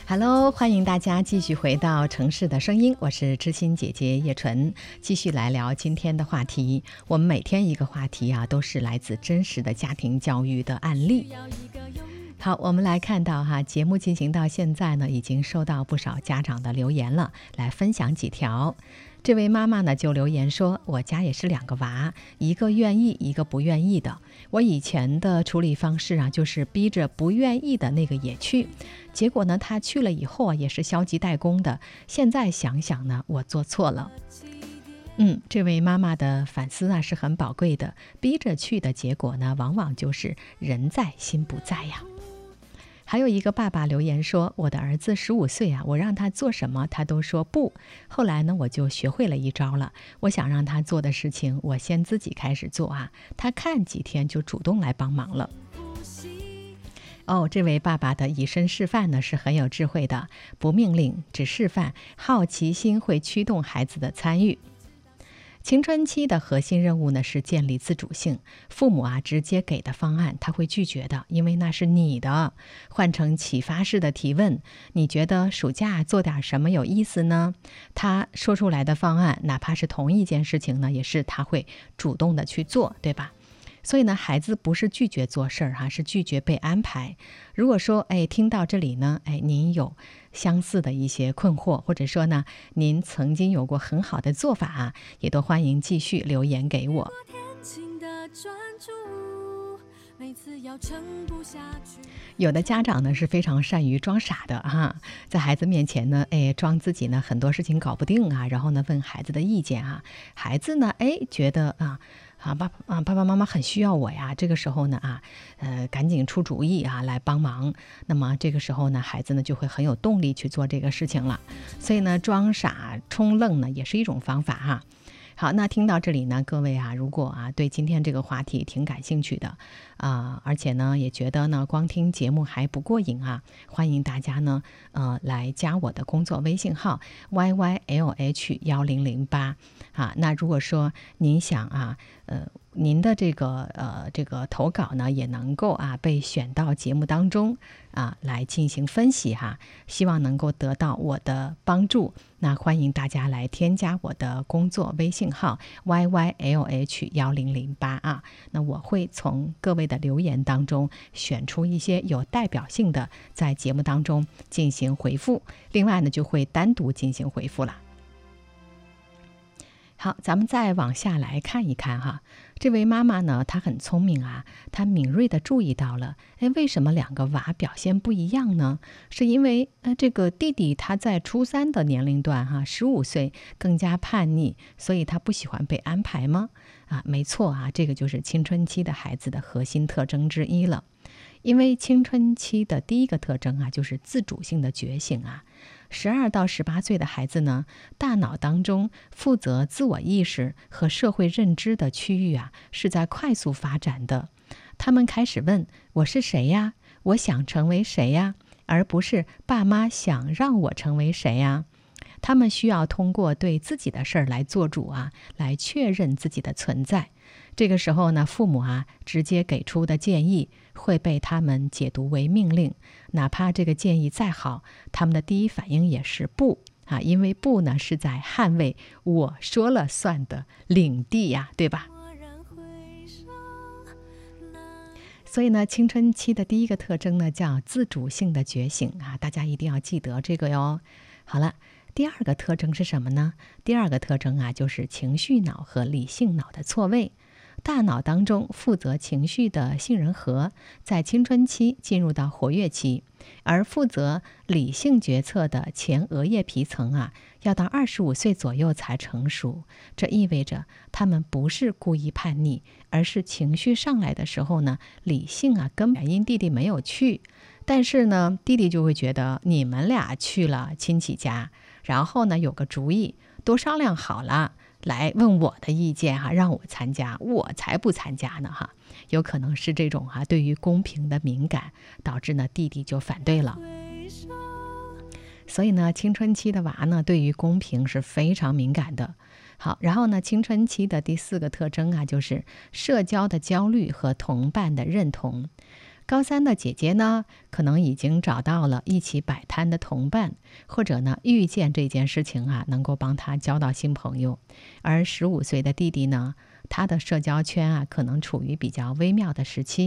Hello， 欢迎大家继续回到城市的声音，我是知心姐姐叶纯，继续来聊今天的话题。我们每天一个话题啊，都是来自真实的家庭教育的案例。好，我们来看到节目进行到现在呢，已经收到不少家长的留言了，来分享几条。这位妈妈呢就留言说，我家也是2个娃，一个愿意，一个不愿意的。我以前的处理方式啊，就是逼着不愿意的那个也去，结果呢他去了以后啊，也是消极怠工的。现在想想呢，我做错了。这位妈妈的反思啊是很宝贵的，逼着去的结果呢，往往就是人在心不在呀。还有一个爸爸留言说，我的儿子15岁啊，我让他做什么他都说不。后来呢，我就学会了一招了，我想让他做的事情，我先自己开始做啊，他看几天就主动来帮忙了。这位爸爸的以身示范呢是很有智慧的，不命令，只示范，好奇心会驱动孩子的参与。青春期的核心任务呢是建立自主性，父母啊直接给的方案他会拒绝的，因为那是你的。换成启发式的提问，你觉得暑假做点什么有意思呢？他说出来的方案，哪怕是同一件事情呢，也是他会主动的去做，对吧？所以呢，孩子不是拒绝做事儿是拒绝被安排。如果说听到这里呢，您有相似的一些困惑，或者说呢您曾经有过很好的做法也都欢迎继续留言给我。有的家长呢是非常善于装傻的在孩子面前呢装自己呢很多事情搞不定然后呢问孩子的意见孩子呢觉得爸爸妈妈很需要我呀，这个时候呢赶紧出主意来帮忙。那么这个时候呢，孩子呢就会很有动力去做这个事情了。所以呢，装傻充愣呢也是一种方法好，那听到这里呢，各位如果对今天这个话题挺感兴趣的而且呢也觉得呢光听节目还不过瘾欢迎大家呢来加我的工作微信号 YYLH1008那如果说您想您的这个投稿呢也能够被选到节目当中来进行分析希望能够得到我的帮助。那欢迎大家来添加我的工作微信号 YYLH1008那我会从各位的留言当中选出一些有代表性的，在节目当中进行回复，另外呢就会单独进行回复了。好，咱们再往下来看一看这位妈妈呢，她很聪明她敏锐地注意到了，为什么2个娃表现不一样呢？是因为这个弟弟他在初3的年龄段15岁更加叛逆，所以他不喜欢被安排吗？没错这个就是青春期的孩子的核心特征之一了。因为青春期的第一个特征就是自主性的觉醒12到18岁的孩子呢，大脑当中负责自我意识和社会认知的区域是在快速发展的。他们开始问，我是谁呀？我想成为谁呀？而不是爸妈想让我成为谁呀？他们需要通过对自己的事儿来做主来确认自己的存在。这个时候呢，父母直接给出的建议会被他们解读为命令，哪怕这个建议再好，他们的第一反应也是不因为不呢是在捍卫我说了算的领地对吧？所以呢，青春期的第一个特征呢叫自主性的觉醒大家一定要记得这个哟。好了，第2个特征是什么呢？第2个特征就是情绪脑和理性脑的错位。大脑当中负责情绪的杏仁核在青春期进入到活跃期，而负责理性决策的前额叶皮层要到25岁左右才成熟。这意味着他们不是故意叛逆，而是情绪上来的时候呢，理性根本因弟弟没有去，但是呢弟弟就会觉得你们俩去了亲戚家，然后呢有个主意，都商量好了来问我的意见让我参加，我才不参加呢有可能是这种对于公平的敏感，导致呢弟弟就反对了。所以呢青春期的娃呢对于公平是非常敏感的。好，然后呢青春期的第4个特征就是社交的焦虑和同伴的认同。 高三的姐姐呢，可能已经找到了一起摆摊的同伴，或者呢，遇见这件事情啊，能够帮他交到新朋友。而15岁的弟弟呢，他的社交圈啊，可能处于比较微妙的时期。